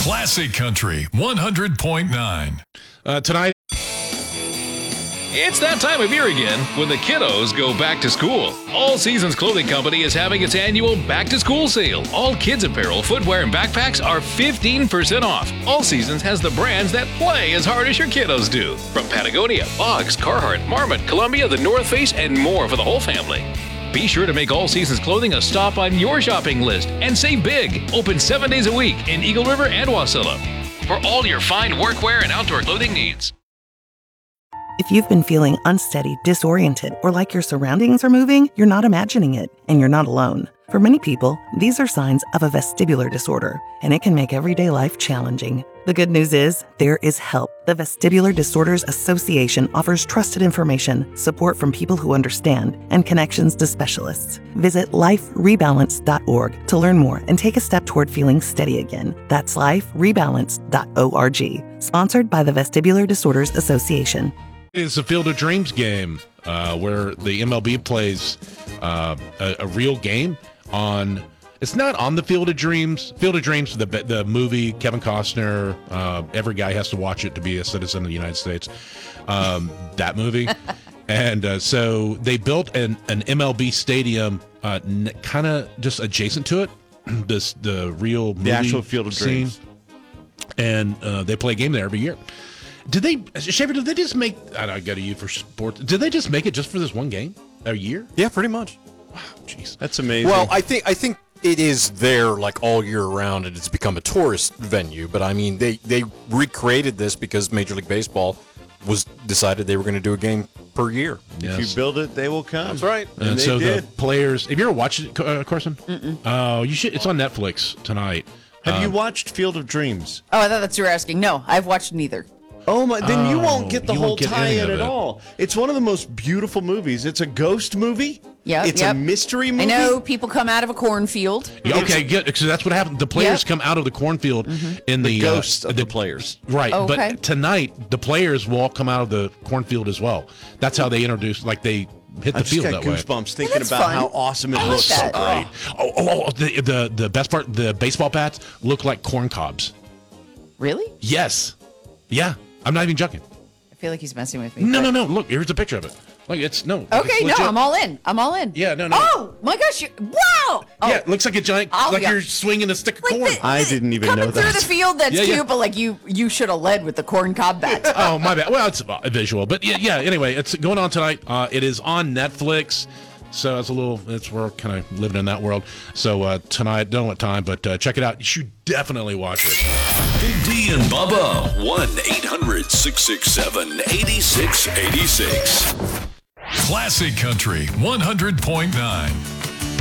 Classic Country 100.9. Tonight. It's that time of year again when the kiddos go back to school. All Seasons Clothing Company is having its annual back to school sale. All kids apparel, footwear, and backpacks are 15% off. All Seasons has the brands that play as hard as your kiddos do. From Patagonia, Boggs, Carhartt, Marmot, Columbia, the North Face, and more for the whole family. Be sure to make All Seasons Clothing a stop on your shopping list and save big. Open 7 days a week in Eagle River and Wasilla for all your fine workwear and outdoor clothing needs. If you've been feeling unsteady, disoriented, or like your surroundings are moving, you're not imagining it, and you're not alone. For many people, these are signs of a vestibular disorder, and it can make everyday life challenging. The good news is, there is help. The Vestibular Disorders Association offers trusted information, support from people who understand, and connections to specialists. Visit liferebalance.org to learn more and take a step toward feeling steady again. That's liferebalance.org. Sponsored by the Vestibular Disorders Association. It's a Field of Dreams game where the MLB plays a real game on. It's not on the Field of Dreams. Field of Dreams, the movie, Kevin Costner. Every guy has to watch it to be a citizen of the United States. That movie, and so they built an MLB stadium, kind of just adjacent to it. The real movie, the actual Field of Dreams, and they play a game there every year. Did they, Shaver, did they just make, I go to you for sports, did they just make it just for this one game a year? Yeah, pretty much. Wow, jeez. That's amazing. Well, I think it is there like all year round, and it's become a tourist venue. But I mean, they recreated this because Major League Baseball decided they were going to do a game per year. Yes. If you build it, they will come. That's right. And they so did. the players, have you ever watched it, Carson? Oh, you should. It's on Netflix tonight. Have you watched Field of Dreams? Oh, I thought that's what you were asking. No, I've watched neither. Oh my! Then you won't get the you whole won't get any tie-in of at it. all. It's one of the most beautiful movies. It's a ghost movie. Yeah, It's a mystery movie. I know people come out of a cornfield. Yeah, okay, good. So that's what happened. The players come out of the cornfield in the ghosts of the players. Right, Oh, okay. but tonight the players will all come out of the cornfield as well. That's how they introduce, like they hit the I just field got that way. goosebumps thinking that's about fun. how awesome it I like looks. that. Great. The best part, the baseball bats look like corn cobs. Really? Yes. Yeah. I'm not even joking. I feel like he's messing with me. No. but- Look, here's a picture of it. Like it's no. Okay, it's no, legit. I'm all in. Yeah, no. Oh my gosh! Wow. Oh, Yeah, it looks like a giant, Oh, like yeah. you're swinging a stick of like corn. the- I didn't even coming know through that. the field. That's Yeah, cute, yeah. but like you should have led with the corn cob bat. Oh, my bad. Well, it's a visual, but yeah. Anyway, it's going on tonight. It is on Netflix, so we're kind of living in that world. So tonight, don't know what time, but check it out. You should definitely watch it. Big D and Bubba, 1-800-667-8686. Classic Country 100.9.